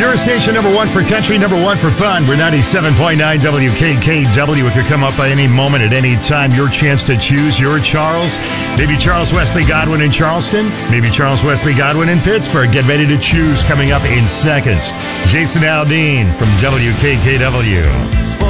Your station, number one for country, number one for fun. We're 97.9 WKKW. It could come up at any moment, at any time. Your chance to choose your Charles. Maybe Charles Wesley Godwin in Charleston. Maybe Charles Wesley Godwin in Pittsburgh. Get ready to choose coming up in seconds. Jason Aldean from WKKW.